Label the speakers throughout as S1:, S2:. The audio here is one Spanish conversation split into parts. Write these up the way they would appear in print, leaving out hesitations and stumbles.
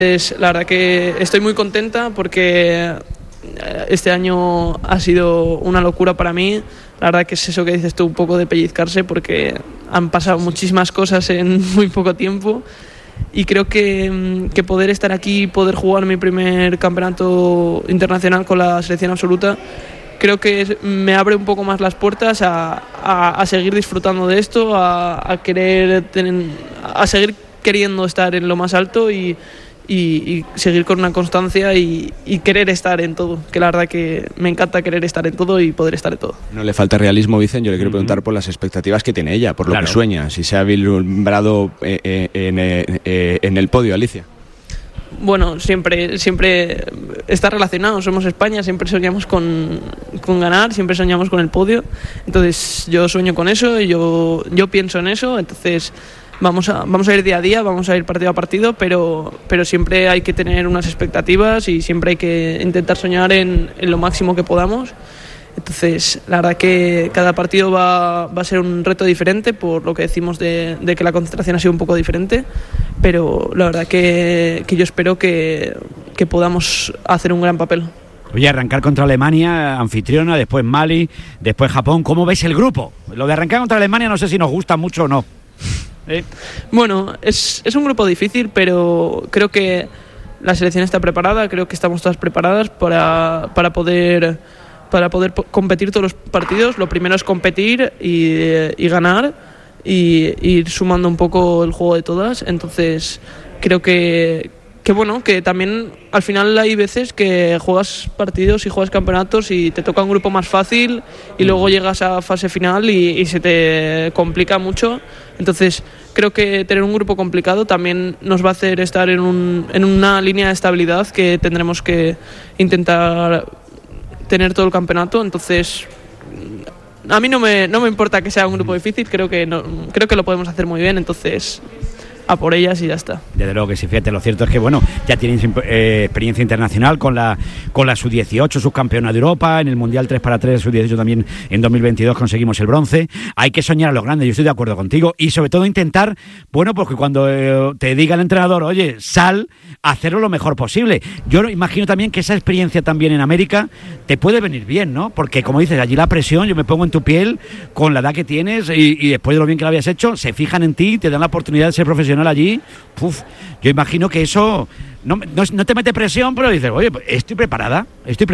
S1: La verdad que estoy muy contenta porque este año ha sido una locura para mí. La verdad que es eso que dices tú, un poco de pellizcarse, porque han pasado muchísimas cosas en muy poco tiempo. Y creo que poder estar aquí, poder jugar mi primer campeonato internacional con la selección absoluta, creo que me abre un poco más las puertas a seguir disfrutando de esto, a seguir queriendo estar en lo más alto y seguir con una constancia y querer estar en todo, que la verdad que me encanta querer estar en todo y poder estar en todo.
S2: No le falta realismo, Vicen. Yo le quiero preguntar por las expectativas que tiene ella, por lo que sueña, si se ha vislumbrado en el podio, Alicia.
S1: Bueno, siempre está relacionado, somos España, siempre soñamos con ganar, siempre soñamos con el podio, entonces yo sueño con eso y yo pienso en eso, entonces vamos a ir día a día, vamos a ir partido a partido, pero siempre hay que tener unas expectativas y siempre hay que intentar soñar en lo máximo que podamos. Entonces, la verdad que cada partido va a ser un reto diferente, por lo que decimos de que la concentración ha sido un poco diferente, pero la verdad que yo espero que podamos hacer un gran papel.
S3: Oye, arrancar contra Alemania, anfitriona, después Mali, después Japón. ¿Cómo ves el grupo? Lo de arrancar contra Alemania no sé si nos gusta mucho o no.
S1: Bueno, es un grupo difícil, pero creo que la selección está preparada, creo que estamos todas preparadas para poder competir todos los partidos. Lo primero es competir y ganar y ir sumando un poco el juego de todas. Entonces creo que bueno, que también al final hay veces que juegas partidos y juegas campeonatos y te toca un grupo más fácil y luego llegas a fase final y se te complica mucho. Entonces creo que tener un grupo complicado también nos va a hacer estar en una línea de estabilidad que tendremos que intentar tener todo el campeonato. Entonces a mí no me importa que sea un grupo difícil, creo que lo podemos hacer muy bien, entonces a por ellas y ya está.
S3: Desde luego que sí, fíjate, lo cierto es que bueno, ya tienes experiencia internacional con la Sub-18, subcampeona de Europa, en el Mundial 3x3 Sub-18 también en 2022 conseguimos el bronce. Hay que soñar a lo grande, yo estoy de acuerdo contigo, y sobre todo intentar, bueno, porque cuando te diga el entrenador, oye, sal, hacerlo lo mejor posible. Yo imagino también que esa experiencia también en América te puede venir bien, ¿no? Porque como dices, allí la presión, yo me pongo en tu piel con la edad que tienes y después de lo bien que lo habías hecho, se fijan en ti, te dan la oportunidad de ser profesional allí. Yo imagino que eso no te mete presión, pero dices, oye, estoy preparada.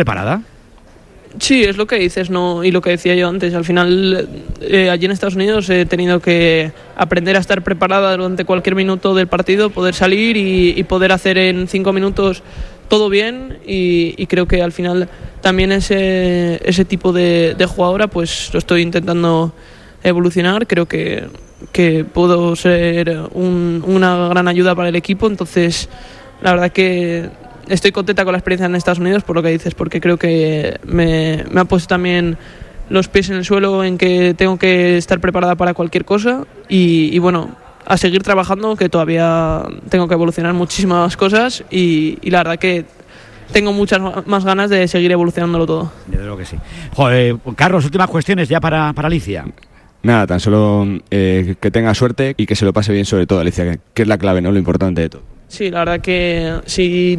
S1: Sí, es lo que dices, ¿no? Y lo que decía yo antes, al final allí en Estados Unidos he tenido que aprender a estar preparada durante cualquier minuto del partido, poder salir y poder hacer en 5 minutos todo bien, y creo que al final también ese tipo de jugadora pues lo estoy intentando evolucionar. Creo que puedo ser una gran ayuda para el equipo, entonces la verdad que estoy contenta con la experiencia en Estados Unidos, por lo que dices, porque creo que me ha puesto también los pies en el suelo en que tengo que estar preparada para cualquier cosa y bueno, a seguir trabajando, que todavía tengo que evolucionar muchísimas cosas y la verdad que tengo muchas más ganas de seguir evolucionándolo todo.
S3: Desde luego que sí. Joder, Carlos, últimas cuestiones ya para Alicia.
S2: Nada, tan solo que tenga suerte y que se lo pase bien, sobre todo, Alicia, que es la clave, ¿no? Lo importante de todo.
S1: Sí, la verdad que si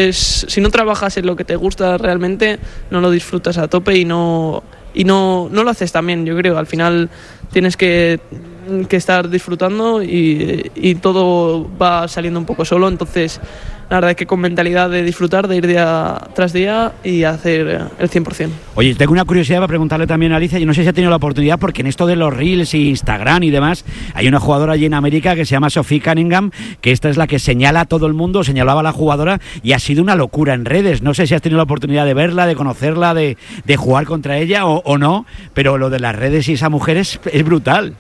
S1: no trabajas en lo que te gusta realmente, no lo disfrutas a tope y no lo haces también, yo creo. Al final tienes que estar disfrutando y todo va saliendo un poco solo, entonces la verdad es que con mentalidad de disfrutar, de ir día tras día y hacer el 100%.
S3: Oye, tengo una curiosidad para preguntarle también a Alicia, yo no sé si ha tenido la oportunidad, porque en esto de los Reels y Instagram y demás, hay una jugadora allí en América que se llama Sophie Cunningham, que esta es la que señala a todo el mundo, señalaba a la jugadora, y ha sido una locura en redes. No sé si has tenido la oportunidad de verla, de conocerla, de jugar contra ella o no, pero lo de las redes y esa mujer es brutal.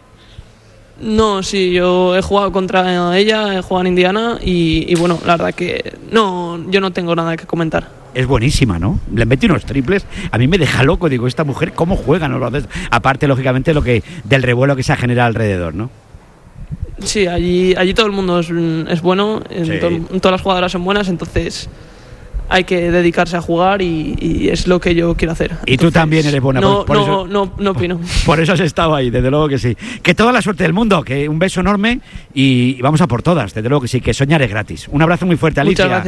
S1: No, sí, yo he jugado contra ella, he jugado en Indiana y bueno, la verdad que yo no tengo nada que comentar.
S3: Es buenísima, ¿no? Le mete unos triples, a mí me deja loco, digo, esta mujer, ¿cómo juega? ¿No? Aparte, lógicamente, del revuelo que se ha generado alrededor, ¿no?
S1: Sí, allí todo el mundo es bueno, sí. Todas las jugadoras son buenas, entonces hay que dedicarse a jugar y es lo que yo quiero hacer.
S3: Y entonces, tú también eres buena.
S1: No opino.
S3: Por eso has estado ahí, desde luego que sí. Que toda la suerte del mundo, que un beso enorme y vamos a por todas, desde luego que sí, que soñar es gratis. Un abrazo muy fuerte, Alicia.
S1: Muchas gracias.